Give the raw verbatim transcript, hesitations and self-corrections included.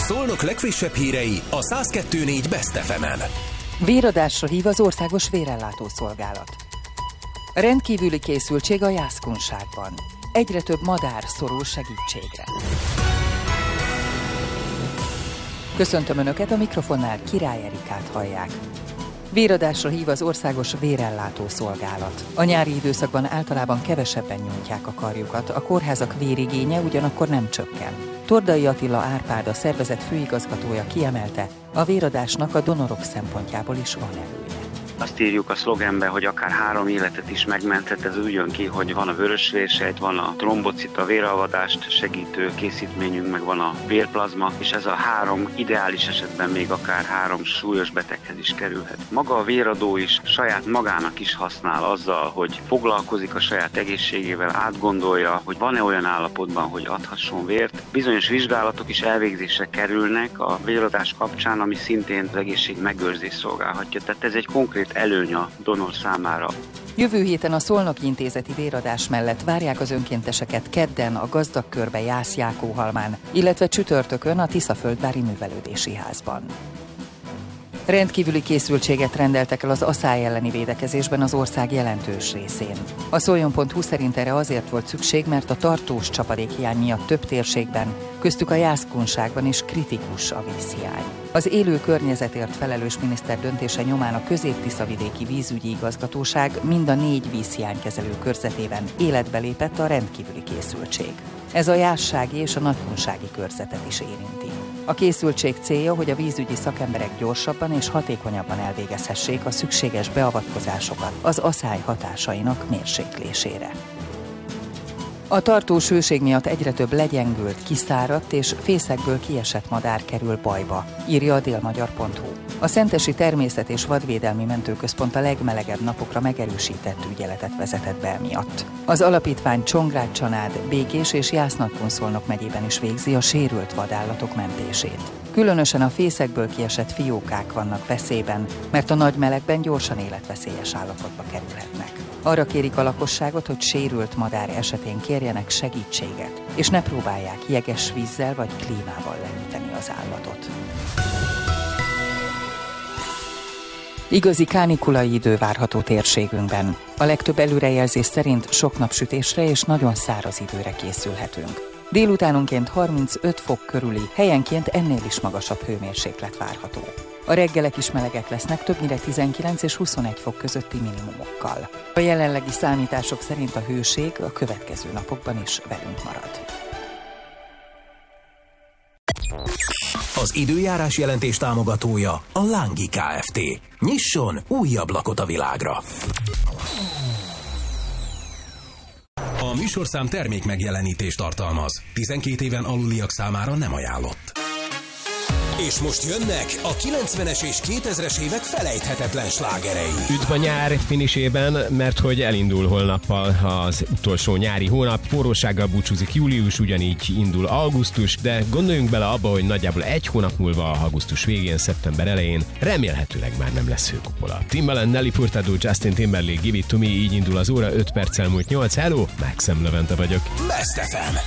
Szolnok legfrissebb hírei a száz kettő pont négy Best ef emen. Véradásra hív az Országos Vérellátó Szolgálat. Rendkívüli készültség a jászkunságban. Egyre több madár szorul segítségre. Köszöntöm Önöket, a mikrofonnál Király Erikát hallják. Véradásra hív az Országos Vérellátó Szolgálat. A nyári időszakban általában kevesebben nyújtják a karjukat, a kórházak vérigénye ugyanakkor nem csökken. Tordai Attila Árpád, a szervezet főigazgatója kiemelte, a véradásnak a donorok szempontjából is van előnye. Azt írjuk a szlogenbe, hogy akár három életet is megmenthet, ez úgy jön ki, hogy van a vörösvérsejt, van a trombocita, a véralvadást segítő készítményünk, meg van a vérplazma, és ez a három ideális esetben még akár három súlyos beteghez is kerülhet. Maga a véradó is saját magának is használ azzal, hogy foglalkozik a saját egészségével, átgondolja, hogy van-e olyan állapotban, hogy adhasson vért. Bizonyos vizsgálatok is elvégzésre kerülnek a véradás kapcsán, ami szintén az egészség megőrzést szolgálhatja. Tehát ez egy konkrét előny a donor számára. Jövő héten a Szolnoki Intézeti véradás mellett várják az önkénteseket kedden a Gazdagkörbe Jász-Jákóhalmán, illetve csütörtökön a Tiszaföldvári Művelődési Házban. Rendkívüli készültséget rendeltek el az aszály elleni védekezésben az ország jelentős részén. A szoljon pont hu szerint erre azért volt szükség, mert a tartós csapadékhiány miatt több térségben, köztük a jászkunságban is kritikus a vízhiány. Az élő környezetért felelős miniszter döntése nyomán a Közép-Tiszavidéki Vízügyi Igazgatóság mind a négy vízhiánykezelő körzetében életbe lépett a rendkívüli készültség. Ez a jászsági és a nagykunsági körzetet is érinti. A készültség célja, hogy a vízügyi szakemberek gyorsabban és hatékonyabban elvégezhessék a szükséges beavatkozásokat az aszály hatásainak mérséklésére. A tartós hőség miatt egyre több legyengült, kiszáradt és fészekből kiesett madár kerül bajba, írja a délmagyar pont hu. A Szentesi Természet- és Vadvédelmi Mentőközpont a legmelegebb napokra megerősített ügyeletet vezetett be emiatt. Az alapítvány Csongrád-Csanád, Békés és Jász-Nagykun-Szolnok megyében is végzi a sérült vadállatok mentését. Különösen a fészekből kiesett fiókák vannak veszélyben, mert a nagy melegben gyorsan életveszélyes állapotba kerülhetnek. Arra kérik a lakosságot, hogy sérült madár esetén kérjenek segítséget, és ne próbálják jeges vízzel vagy klímával lenyűteni az állatot. Igazi kánikulai idő várható térségünkben. A legtöbb előrejelzés szerint sok napsütésre és nagyon száraz időre készülhetünk. Délutánonként harmincöt fok körüli, helyenként ennél is magasabb hőmérséklet várható. A reggelek is melegek lesznek, többnyire tizenkilenc és huszonegy fok közötti minimumokkal. A jelenlegi számítások szerint a hőség a következő napokban is velünk marad. Az időjárás jelentés támogatója a Lángi Kft. Nyisson új ablakot a világra! A műsorszám termék megjelenítést tartalmaz. tizenkét éven aluliak számára nem ajánlott. És most jönnek a kilencvenes és kétezres évek felejthetetlen slágerei. Üdv a nyár finisében, mert hogy elindul holnappal az utolsó nyári hónap, forrósággal búcsúzik július, ugyanígy indul augusztus, de gondoljunk bele abba, hogy nagyjából egy hónap múlva, augusztus végén, szeptember elején remélhetőleg már nem lesz hőkupola. Timbaland, Nelly Furtado, Justin Timberlake, Give It To Me, így indul az óra, öt perccel múlt nyolc. Hello, Maxim Levente vagyok. Best ef em.